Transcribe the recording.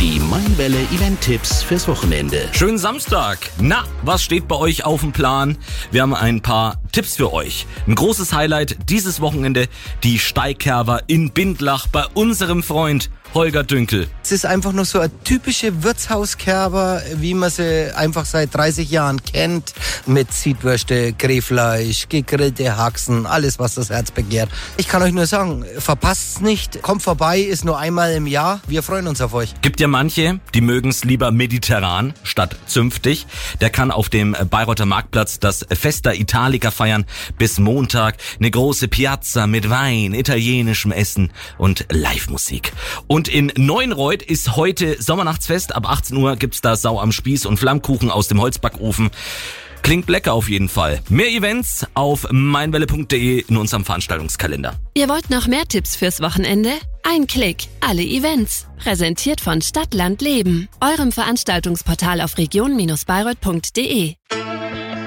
Die Mainwelle Event-Tipps fürs Wochenende. Schönen Samstag. Na, was steht bei euch auf dem Plan? Wir haben ein paar Tipps für euch. Ein großes Highlight dieses Wochenende, die Steigkerber in Bindlach bei unserem Freund Holger Dünkel. Es ist einfach nur so eine typische Wirtshauskerber, wie man sie einfach seit 30 Jahren kennt. Mit Zietwürste, Grillfleisch, gegrillte Haxen, alles was das Herz begehrt. Ich kann euch nur sagen, verpasst's nicht. Kommt vorbei, ist nur einmal im Jahr. Wir freuen uns auf euch. Gibt ja manche, die mögen's lieber mediterran statt zünftig. Der kann auf dem Bayreuther Marktplatz das Festa Italica feiern. Bis Montag eine große Piazza mit Wein, italienischem Essen und Live-Musik. Und in Neuenreuth ist heute Sommernachtsfest. Ab 18 Uhr gibt's da Sau am Spieß und Flammkuchen aus dem Holzbackofen. Klingt lecker auf jeden Fall. Mehr Events auf meinwelle.de in unserem Veranstaltungskalender. Ihr wollt noch mehr Tipps fürs Wochenende? Ein Klick, alle Events. Präsentiert von Stadt, Land, Leben. Eurem Veranstaltungsportal auf region-bayreuth.de.